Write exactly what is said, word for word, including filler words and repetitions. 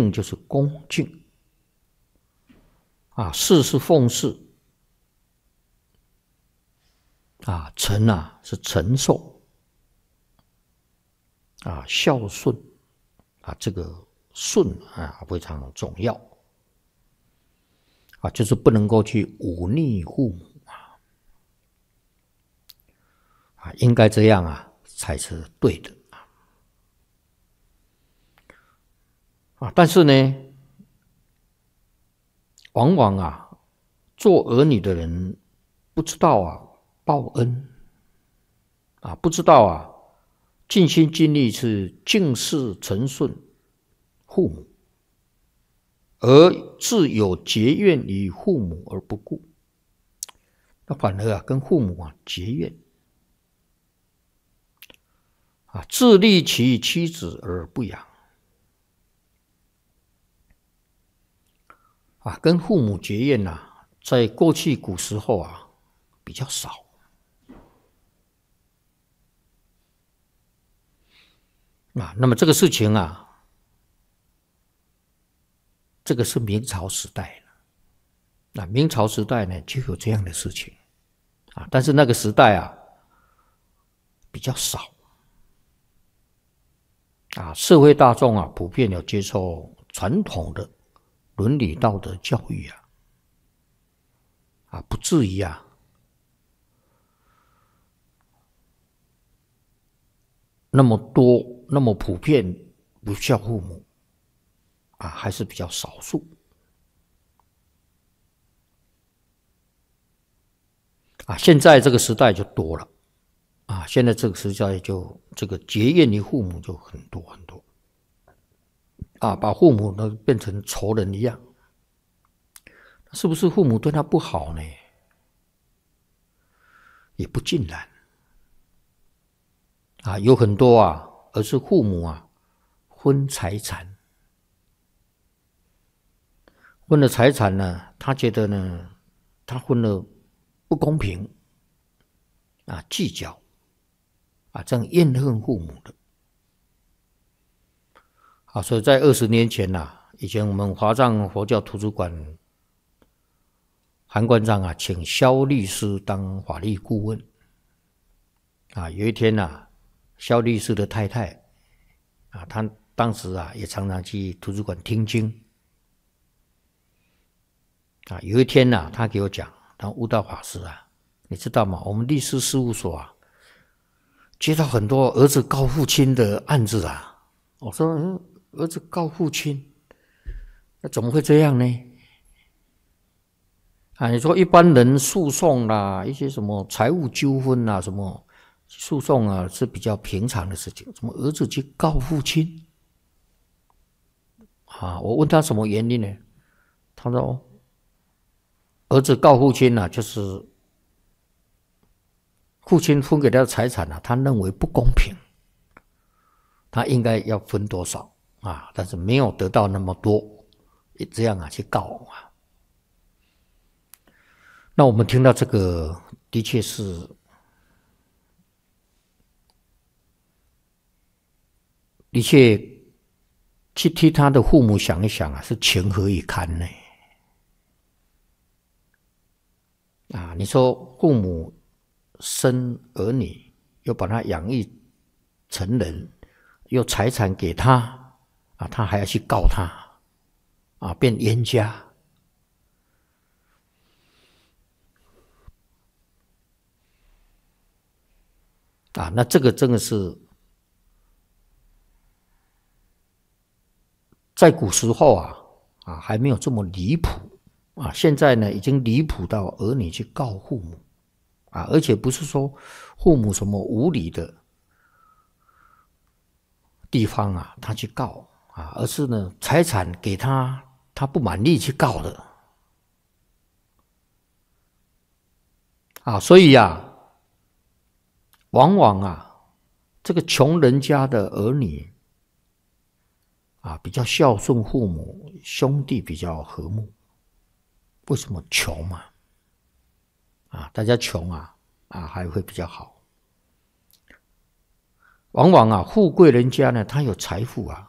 敬就是恭敬啊，侍是奉侍啊，承啊是承受啊，孝顺啊，这个顺啊非常重要啊，就是不能够去忤逆父母啊，啊，应该这样啊才是对的啊。啊，但是呢，往往啊，做儿女的人不知道啊报恩啊，不知道啊尽心尽力是敬事承顺父母，而自有结怨于父母而不顾，那反而啊跟父母啊结怨啊，自立其妻子而不养啊，跟父母结怨啊，在过去古时候啊比较少啊。那么这个事情啊，这个是明朝时代了。那明朝时代呢，就有这样的事情啊，但是那个时代啊比较少啊，社会大众啊普遍有接受传统的伦理道德教育啊，啊不至于啊那么多那么普遍不孝父母啊，还是比较少数啊。现在这个时代就多了啊，现在这个时代就这个结怨于父母就很多很多啊，把父母呢变成仇人一样。是不是父母对他不好呢？也不尽然啊，有很多啊，而是父母啊分财产，分了财产呢，他觉得呢，他分了不公平啊，计较啊，这样怨恨父母的啊。所以在二十年前呐、啊，以前我们华藏佛教图书馆韩馆长啊，请萧律师当法律顾问啊。有一天呐、啊，萧律师的太太啊，她当时啊也常常去图书馆听经啊。有一天呐、啊，他给我讲，他悟道法师啊，你知道吗？我们律师事务所啊，接到很多儿子告父亲的案子啊。我说，嗯，儿子告父亲，那怎么会这样呢？啊，你说一般人诉讼啦，一些什么财务纠纷啦，什么诉讼啊，是比较平常的事情。怎么儿子去告父亲？啊，我问他什么原因呢？他说，儿子告父亲啊，就是父亲分给他的财产啊，他认为不公平，他应该要分多少啊？但是没有得到那么多，这样啊去告啊。那我们听到这个，的确是，的确去替他的父母想一想啊，是情何以堪呢？啊，你说父母生儿女，又把他养育成人，又财产给他啊，他还要去告他啊，变冤家。啊，那这个真的是在古时候啊，啊还没有这么离谱啊。现在呢，已经离谱到儿女去告父母啊，而且不是说父母什么无理的地方啊，他去告啊，而是呢财产给他，他不满意去告的啊。所以啊，往往啊，这个穷人家的儿女啊，比较孝顺父母，兄弟比较和睦。为什么？穷嘛，啊，大家穷啊，啊，还会比较好。往往啊，富贵人家呢，他有财富啊，